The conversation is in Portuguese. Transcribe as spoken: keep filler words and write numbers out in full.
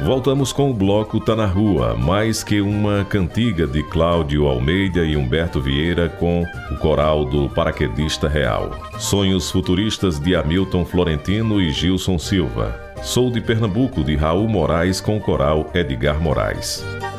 Voltamos com o bloco Tá na Rua, mais que uma cantiga de Cláudio Almeida e Humberto Vieira com o coral do Paraquedista Real. Sonhos Futuristas de Hamilton Florentino e Gilson Silva. Sou de Pernambuco de Raul Moraes com o coral Edgar Moraes.